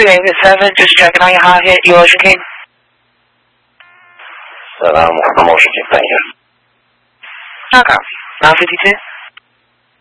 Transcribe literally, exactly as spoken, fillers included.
three eight seven, just checking on your hot hit, you Ocean King. Salam, I'm Ocean King, thank you. Okay. nine fifty-two.